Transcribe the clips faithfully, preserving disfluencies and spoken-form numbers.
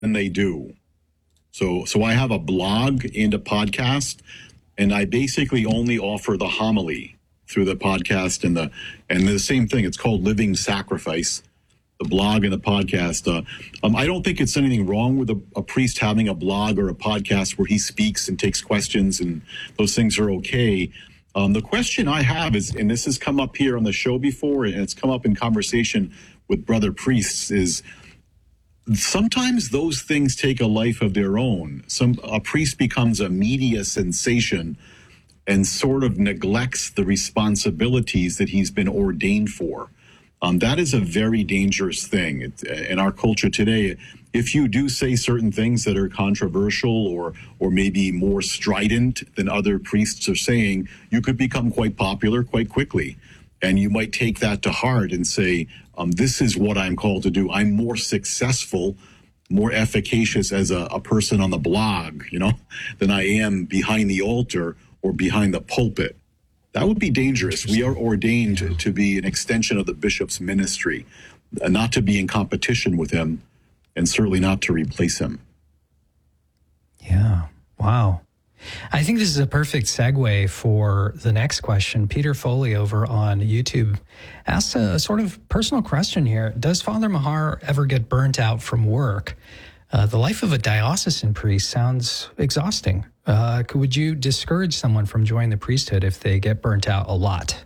than they do. So, so I have a blog and a podcast, and I basically only offer the homily through the podcast and the and the same thing. It's called Living Sacrifice, the blog and the podcast. Uh, um, I don't think it's anything wrong with a, a priest having a blog or a podcast where he speaks and takes questions, and those things are okay. Um, the question I have is, and this has come up here on the show before, and it's come up in conversation with brother priests, is sometimes those things take a life of their own. Some a priest becomes a media sensation and sort of neglects the responsibilities that he's been ordained for. Um, that is a very dangerous thing. It, in our culture today, if you do say certain things that are controversial or or maybe more strident than other priests are saying, you could become quite popular quite quickly. And you might take that to heart and say, um, this is what I'm called to do. I'm more successful, more efficacious as a, a person on the blog, you know, than I am behind the altar or behind the pulpit. That would be dangerous. We are ordained to, to be an extension of the bishop's ministry, uh, not to be in competition with him, and certainly not to replace him. Yeah. Wow. I think this is a perfect segue for the next question. Peter Foley over on YouTube asked a sort of personal question here. Does Father Mahar ever get burnt out from work? Uh, the life of a diocesan priest sounds exhausting. Uh, would you discourage someone from joining the priesthood if they get burnt out a lot?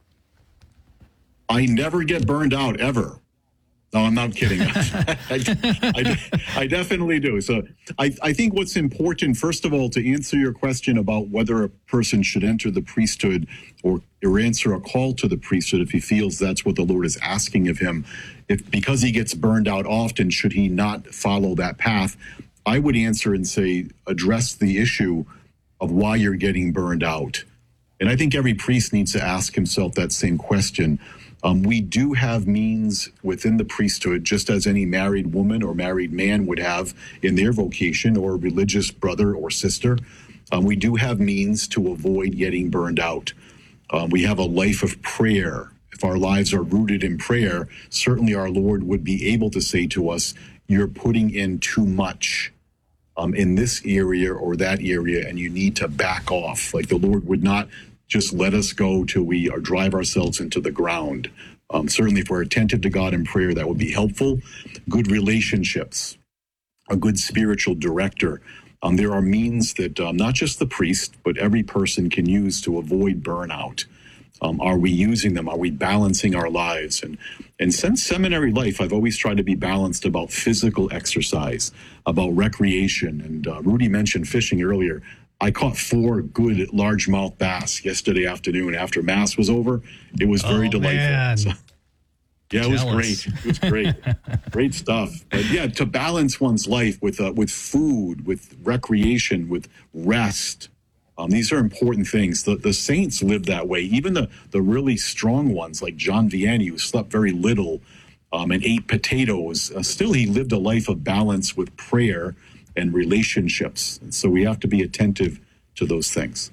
I never get burned out, ever. No, I'm not kidding. I, I, I definitely do. So I, I think what's important, first of all, to answer your question about whether a person should enter the priesthood or, or answer a call to the priesthood if he feels that's what the Lord is asking of him, if because he gets burned out often, should he not follow that path? I would answer and say, address the issue of why you're getting burned out. And I think every priest needs to ask himself that same question. Um, we do have means within the priesthood, just as any married woman or married man would have in their vocation, or religious brother or sister. Um, we do have means to avoid getting burned out. Um, we have a life of prayer. If our lives are rooted in prayer, certainly our Lord would be able to say to us, you're putting in too much um, in this area or that area, and you need to back off. Like the Lord would not just let us go till we are drive ourselves into the ground. Um, certainly, if we're attentive to God in prayer, that would be helpful. Good relationships, a good spiritual director. Um, there are means that um, not just the priest, but every person can use to avoid burnout. Um, are we using them? Are we balancing our lives? And and since seminary life, I've always tried to be balanced about physical exercise, about recreation. And uh, Rudy mentioned fishing earlier. I caught four good largemouth bass yesterday afternoon after Mass was over. It was very oh, delightful. So, yeah, it Jealous. was great. It was great. Great stuff. But yeah, to balance one's life with uh, with food, with recreation, with rest. Um, these are important things. The the saints live that way. Even the, the really strong ones like John Vianney, who slept very little um, and ate potatoes, uh, still he lived a life of balance with prayer and relationships. And so we have to be attentive to those things.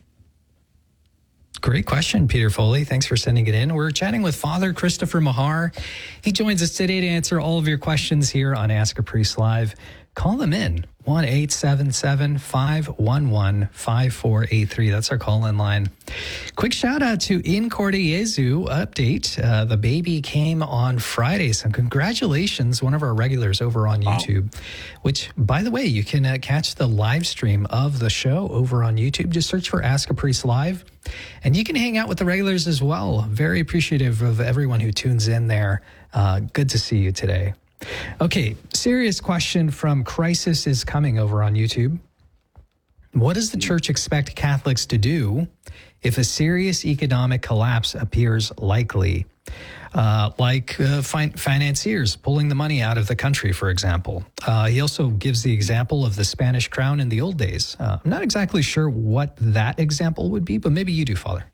Great question, Peter Foley. Thanks for sending it in. We're chatting with Father Christopher Mahar. He joins us today to answer all of your questions here on Ask a Priest Live. Call them in, one eight seven seven, five one one, five four eight three. That's our call-in line. Quick shout-out to In Corte Jesu update. Uh, the baby came on Friday, so congratulations, one of our regulars over on YouTube, wow. Which, by the way, you can uh, catch the live stream of the show over on YouTube. Just search for Ask a Priest Live, and you can hang out with the regulars as well. Very appreciative of everyone who tunes in there. Uh, good to see you today. Okay, serious question from Crisis is Coming over on YouTube. What does the church expect Catholics to do if a serious economic collapse appears likely? Uh, like uh, fin- financiers pulling the money out of the country, for example. Uh, he also gives the example of the Spanish crown in the old days. Uh, I'm not exactly sure what that example would be, but maybe you do, Father.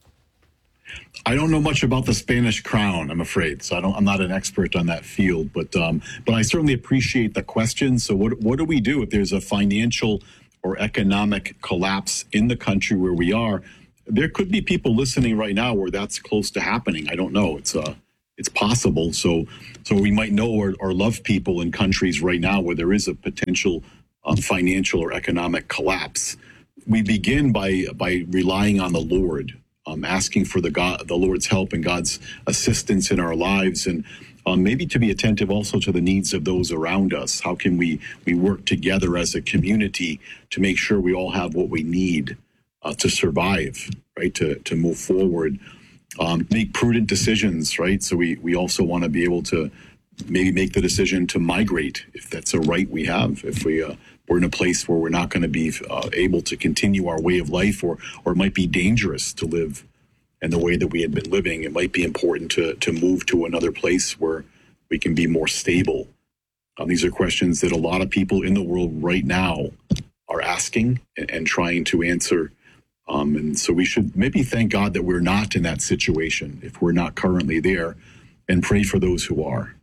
I don't know much about the Spanish crown, I'm afraid. So I don't, I'm not an expert on that field, but um, but I certainly appreciate the question. So what what do we do if there's a financial or economic collapse in the country where we are? There could be people listening right now where that's close to happening. I don't know. It's a it's possible. So, so we might know or, or love people in countries right now where there is a potential um, financial or economic collapse. We begin by by relying on the Lord, um, asking for the God, the Lord's help and God's assistance in our lives, and um, maybe to be attentive also to the needs of those around us. How can we we work together as a community to make sure we all have what we need uh, to survive, right? To to move forward, um, make prudent decisions, right? So we we also want to be able to maybe make the decision to migrate if that's a right we have. If we uh, we're in a place where we're not going to be uh, able to continue our way of life, or or it might be dangerous to live in the way that we had been living, it might be important to to move to another place where we can be more stable. Um, these are questions that a lot of people in the world right now are asking and, and trying to answer. Um, and so we should maybe thank God that we're not in that situation if we're not currently there, and pray for those who are.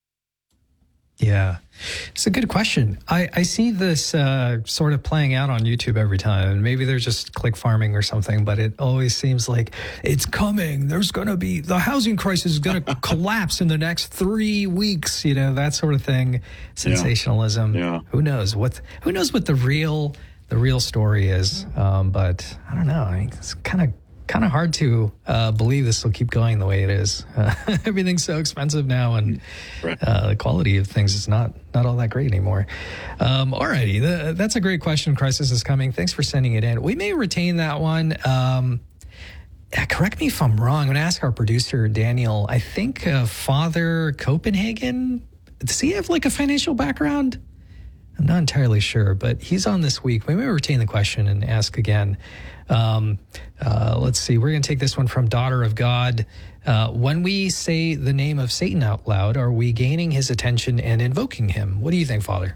Yeah, it's a good question. I, I see this uh, sort of playing out on YouTube every time. And maybe they're just click farming or something, but it always seems like it's coming. There's going to be, the housing crisis is going to collapse in the next three weeks, you know, that sort of thing. Sensationalism. Yeah. Yeah. Who knows what, who knows what the real, the real story is. Um, but I don't know. I mean, it's kind of, kind of hard to uh, believe this will keep going the way it is. Uh, everything's so expensive now, and uh, the quality of things is not not all that great anymore. Um, all righty, the, that's a great question. Crisis is coming. Thanks for sending it in. We may retain that one. Um, yeah, correct me if I'm wrong. I'm going to ask our producer, Daniel. I think uh, Father Copenhagen, does he have like a financial background? I'm not entirely sure, but he's on this week. We may retain the question and ask again. Um, uh, let's see. We're going to take this one from Daughter of God. Uh, when we say the name of Satan out loud, are we gaining his attention and invoking him? What do you think, Father?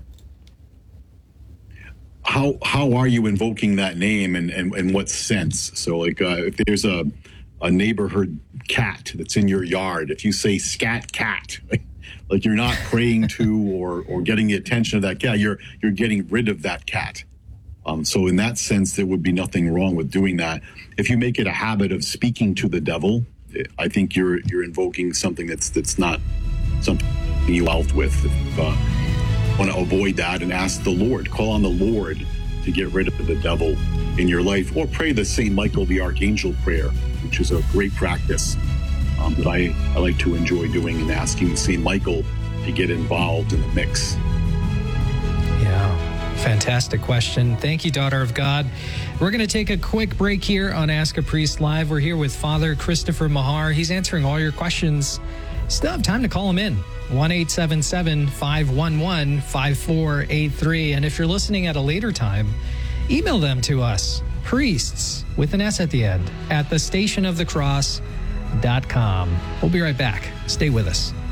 How how are you invoking that name, and and in what sense? So, like, uh, if there's a a neighborhood cat that's in your yard, if you say "scat cat," like, like you're not praying to or or getting the attention of that cat, you're you're getting rid of that cat. Um, so in that sense, there would be nothing wrong with doing that. If you make it a habit of speaking to the devil, I think you're you're invoking something that's that's not something you out with. If, uh, want to avoid that and ask the Lord, call on the Lord to get rid of the devil in your life, or pray the Saint Michael the Archangel prayer, which is a great practice um, that I, I like to enjoy doing, and asking Saint Michael to get involved in the mix. Yeah. Fantastic question. Thank you, Daughter of God. We're going to take a quick break here on Ask a Priest Live. We're here with Father Christopher Mahar. He's answering all your questions. Still have time to call him in. one eight seven seven, five one one, five four eight three. And if you're listening at a later time, email them to us, priests, with an S at the end, at the station of the cross dot com. We'll be right back. Stay with us.